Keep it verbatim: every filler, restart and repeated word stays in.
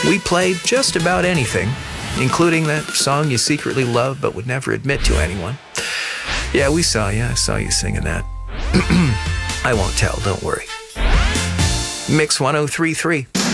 We played just about anything, including that song you secretly love but would never admit to anyone. Yeah, we saw you. I saw you singing that. I won't tell, don't worry. Mix one oh three point three.